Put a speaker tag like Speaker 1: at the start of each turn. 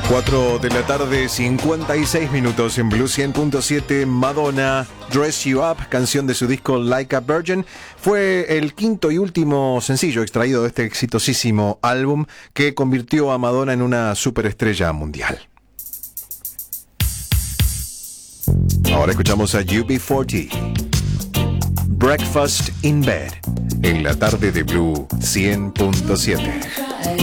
Speaker 1: 4 de la tarde, 56 minutos en Blue 100.7. Madonna, Dress You Up, canción de su disco Like a Virgin, fue el quinto y último sencillo extraído de este exitosísimo álbum que convirtió a Madonna en una superestrella mundial. Ahora escuchamos a UB40, Breakfast in Bed, en la tarde de Blue 100.7.